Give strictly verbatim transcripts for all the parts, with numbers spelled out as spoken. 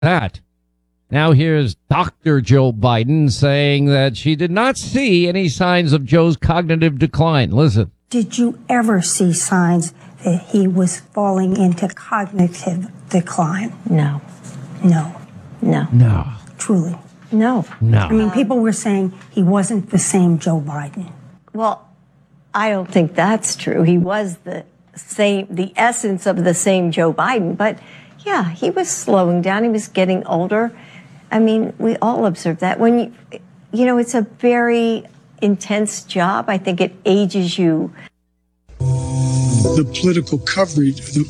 that. Now here's Doctor Joe Biden saying that she did not see any signs of Joe's cognitive decline. Listen. Did you ever see signs that he was falling into cognitive decline? No. No. No. No. Truly. No. No. I mean, people were saying he wasn't the same Joe Biden. Well, I don't think that's true. He was the same, the essence of the same Joe Biden. But yeah, he was slowing down. He was getting older. I mean, we all observe that. When you, you know, it's a very intense job. I think it ages you. The political coverage, the,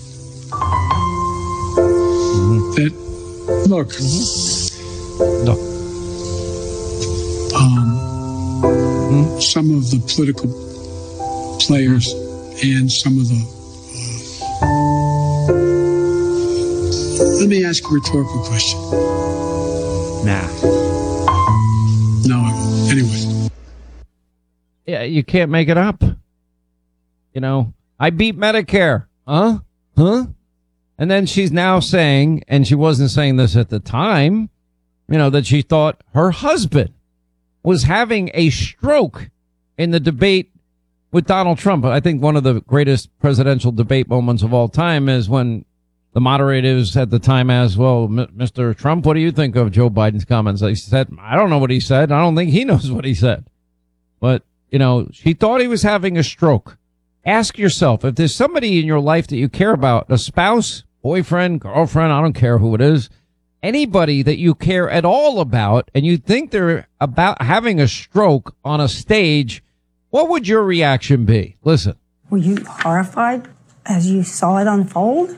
mm-hmm. that, look, mm-hmm. look. Um, mm-hmm. some of the political players and some of the, uh, let me ask a rhetorical question. Nah. No, I won't. Anyway. Yeah, you can't make it up. You know, I beat Medicare. Huh? Huh? And then she's now saying, and she wasn't saying this at the time, you know, that she thought her husband was having a stroke in the debate with Donald Trump. I think one of the greatest presidential debate moments of all time is when the moderators at the time asked, well, Mister Trump, what do you think of Joe Biden's comments? He said, I don't know what he said. I don't think he knows what he said. But, you know, she thought he was having a stroke. Ask yourself, if there's somebody in your life that you care about, a spouse, boyfriend, girlfriend, I don't care who it is, anybody that you care at all about, and you think they're about having a stroke on a stage, what would your reaction be? Listen. Were you horrified as you saw it unfold?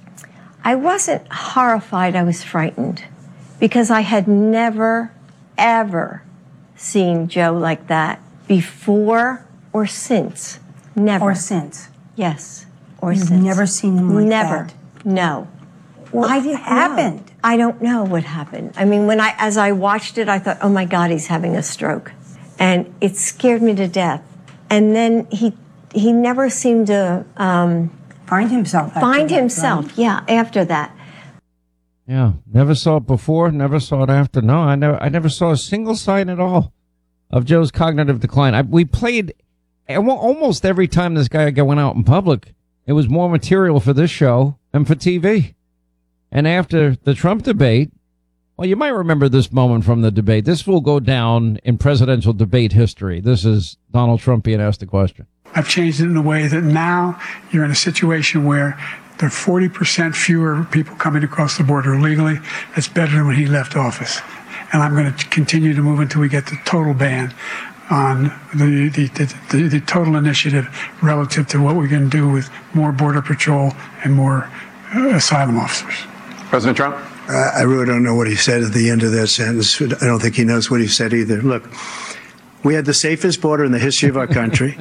I wasn't horrified. I was frightened because I had never, ever seen Joe like that before or since. Never. Or since. Yes. Or You've since. Never seen him like never. that. No. What I didn't happened? Know. I don't know what happened. I mean, when I, as I watched it, I thought, oh my God, he's having a stroke. And it scared me to death. And then he, he never seemed to, um, find himself. Find that, himself. Right? Yeah. After that. Yeah. Never saw it before. Never saw it after. No, I never, I never saw a single sign at all of Joe's cognitive decline. I, we played almost every time this guy went out in public. It was more material for this show than for T V. And after the Trump debate, well, you might remember this moment from the debate. This will go down in presidential debate history. This is Donald Trump being asked a question. I've changed it in a way that now you're in a situation where there are forty percent fewer people coming across the border illegally. That's better than when he left office. And I'm going to continue to move until we get the total ban on the, the, the, the, the total initiative relative to what we're going to do with more Border Patrol and more uh, asylum officers. President Trump? Uh, I really don't know what he said at the end of that sentence. I don't think he knows what he said either. Look, we had the safest border in the history of our country.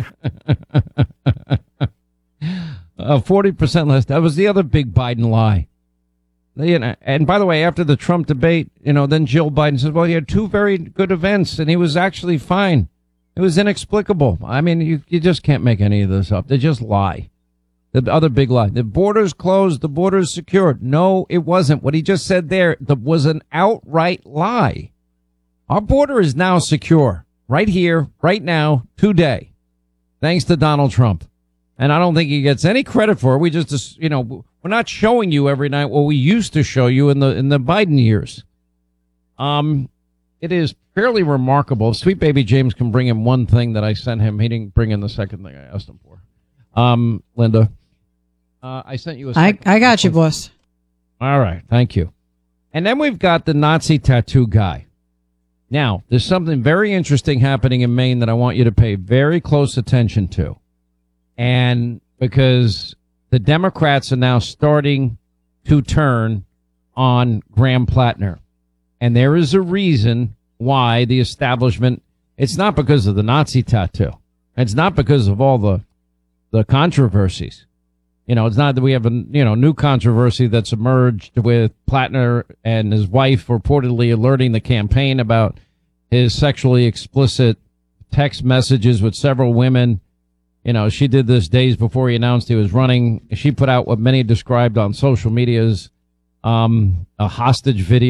uh, forty percent less. That was the other big Biden lie. You know, and by the way, after the Trump debate, you know, then Jill Biden says, well, he had two very good events and he was actually fine. It was inexplicable. I mean, you, you just can't make any of this up. They just lie. The other big lie. The border's closed. The border's secured. No, it wasn't. What he just said there was an outright lie. Our border is now secure. Right here, right now, today. Thanks to Donald Trump. And I don't think he gets any credit for it. We just, you know, we're not showing you every night what we used to show you in the in the Biden years. Um, it is fairly remarkable. Sweet baby James can bring him one thing that I sent him. He didn't bring in the second thing I asked him for. Um, Linda, uh, I sent you a I, I got you, boss. All right. Thank you. And then we've got the Nazi tattoo guy. Now, there's something very interesting happening in Maine that I want you to pay very close attention to. And because the Democrats are now starting to turn on Graham Plattner. And there is a reason why the establishment, it's not because of the Nazi tattoo. It's not because of all the, the controversies. You know, it's not that we have a, you know, new controversy that's emerged with Plattner and his wife reportedly alerting the campaign about his sexually explicit text messages with several women. You know, she did this days before he announced he was running. She put out what many described on social media as um, a hostage video.